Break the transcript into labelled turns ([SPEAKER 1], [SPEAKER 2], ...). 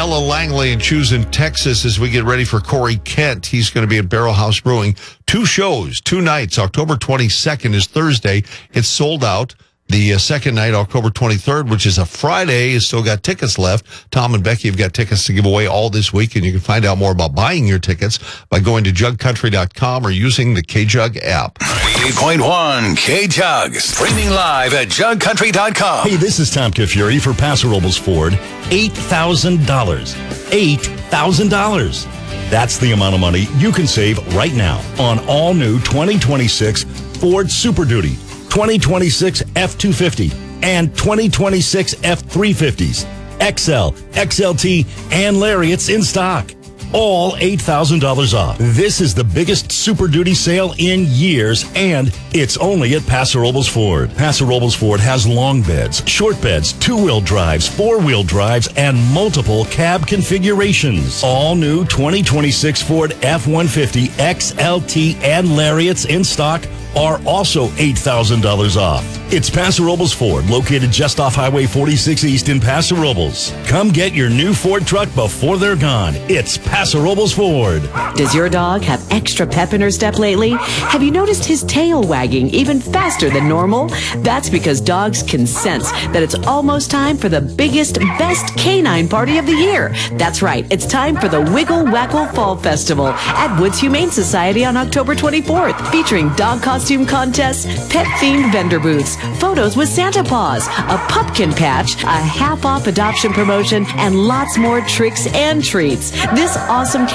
[SPEAKER 1] Ella Langley in Choosing, Texas, as we get ready for Corey Kent. He's going to be at Barrel House Brewing. 2 shows, 2 nights. October 22nd is Thursday. It's sold out. The second night, October 23rd, which is a Friday, has still got tickets left. Tom and Becky have got tickets to give away all this week, and you can find out more about buying your tickets by going to jugcountry.com or using the KJug app.
[SPEAKER 2] 88.1 KJug, streaming live at jugcountry.com.
[SPEAKER 3] Hey, this is Tom Kafuri for Paso Robles Ford. $8,000. $8,000. That's the amount of money you can save right now on all new 2026 Ford Super Duty, 2026 F-250, and 2026 F-350s, XL, XLT, and Lariats in stock. All $8,000 off. This is the biggest Super Duty sale in years, and it's only at Paso Robles Ford. Paso Robles Ford has long beds, short beds, 2-wheel drives, 4-wheel drives, and multiple cab configurations. All new 2026 Ford F-150, XLT, and Lariats in stock are also $8,000 off. It's Paso Robles Ford, located just off Highway 46 East in Paso Robles. Come get your new Ford truck before they're gone. It's Paso Robles Ford.
[SPEAKER 4] Does your dog have extra pep in her step lately? Have you noticed his tail wagging even faster than normal? That's because dogs can sense that it's almost time for the biggest, best canine party of the year. That's right. It's time for the Wiggle Waggle Fall Festival at Woods Humane Society on October 24th, featuring dog costume contests, pet-themed vendor booths, photos with Santa Paws, a pumpkin patch, a half-off adoption promotion, and lots more tricks and treats. This awesome